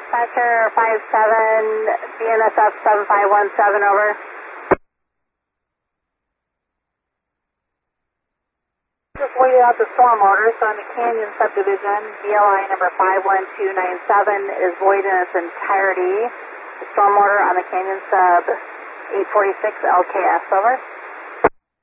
Dispatcher 57, BNSF 7517, over. Just waited out the storm order, so on the Canyon subdivision, BLI number 51297 is void in its entirety. The storm order on the Canyon sub 846 LKS, over.